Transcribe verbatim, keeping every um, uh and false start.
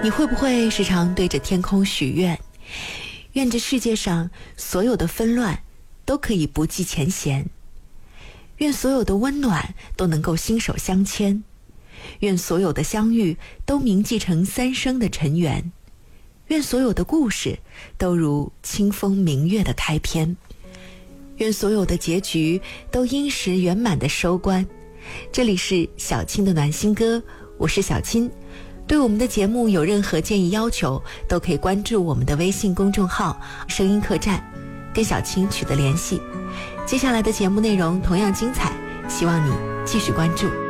你会不会时常对着天空许愿，愿这世界上所有的纷乱都可以不计前嫌，愿所有的温暖都能够心手相牵，愿所有的相遇都铭记成三生的尘缘，愿所有的故事都如清风明月的开篇，愿所有的结局都因时圆满的收官。这里是小青的暖心歌，我是小青。对我们的节目有任何建议要求，都可以关注我们的微信公众号声音客栈，跟小青取得联系。接下来的节目内容同样精彩，希望你继续关注。